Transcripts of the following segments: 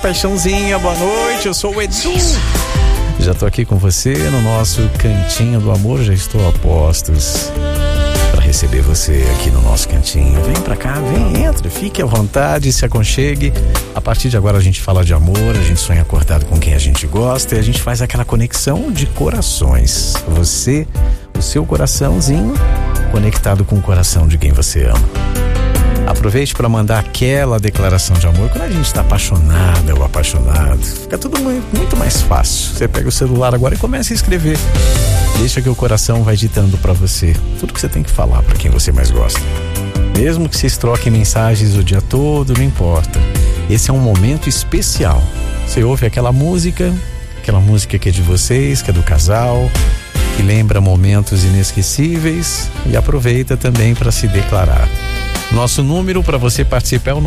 paixãozinha, boa noite, eu sou o Edu. Já tô aqui com você no nosso Cantinho do Amor, já estou a postos para receber você aqui no nosso cantinho. Vem pra cá, vem, entra, fique à vontade, se aconchegue. A partir de agora a gente fala de amor, a gente sonha acordado com quem a gente gosta e a gente faz aquela conexão de corações. Você, o seu coraçãozinho conectado com o coração de quem você ama. Aproveite para mandar aquela declaração de amor. Quando a gente está apaixonada ou apaixonado, fica tudo muito mais fácil. Você pega o celular agora e começa a escrever. Deixa que o coração vai ditando para você tudo que você tem que falar para quem você mais gosta. Mesmo que vocês troquem mensagens o dia todo, não importa. Esse é um momento especial. Você ouve aquela música que é de vocês, que é do casal, que lembra momentos inesquecíveis, e aproveita também para se declarar. Nosso número para você participar é o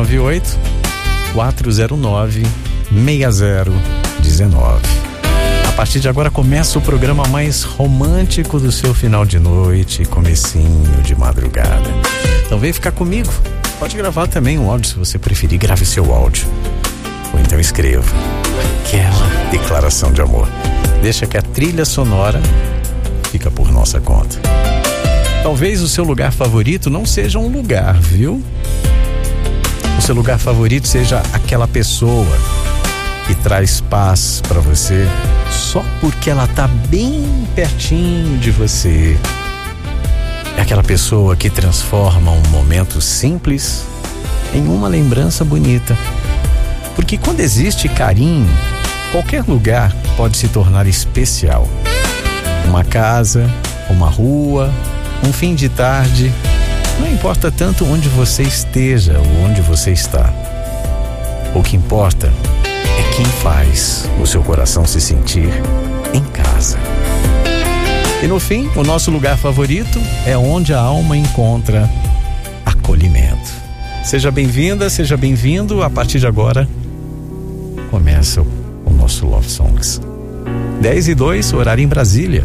9198-409-6019. A partir de agora começa o programa mais romântico do seu final de noite, comecinho de madrugada. Então vem ficar comigo. Pode gravar também um áudio se você preferir, grave seu áudio. Ou então escreva aquela declaração de amor. Deixa que a trilha sonora fica por nossa conta. Talvez o seu lugar favorito não seja um lugar, viu? O seu lugar favorito seja aquela pessoa que traz paz pra você só porque ela tá bem pertinho de você. É aquela pessoa que transforma um momento simples em uma lembrança bonita. Porque quando existe carinho, qualquer lugar pode se tornar especial. Uma casa, uma rua, um fim de tarde, não importa tanto onde você esteja ou onde você está. O que importa é quem faz o seu coração se sentir em casa. E no fim, o nosso lugar favorito é onde a alma encontra acolhimento. Seja bem-vinda, seja bem-vindo. A partir de agora, começa o nosso Love Songs. 10:02, horário em Brasília.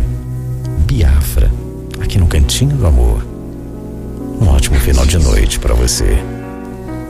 Biafra. Aqui no Cantinho do Amor. Um ótimo final de noite para você.